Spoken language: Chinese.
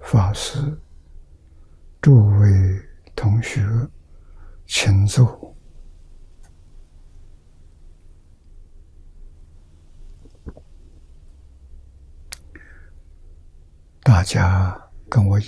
法师、诸位同学，请坐。大家跟我一